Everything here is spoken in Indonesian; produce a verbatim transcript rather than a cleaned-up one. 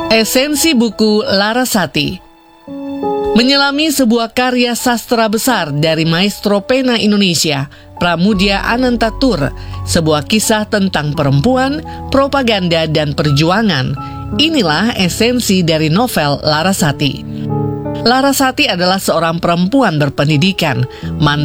Esensi buku Larasati. Menyelami sebuah karya sastra besar dari maestro pena Indonesia, Pramoedya Anantatur, sebuah kisah tentang perempuan, propaganda, dan perjuangan. Inilah esensi dari novel Larasati. Larasati adalah seorang perempuan berpendidikan, mantan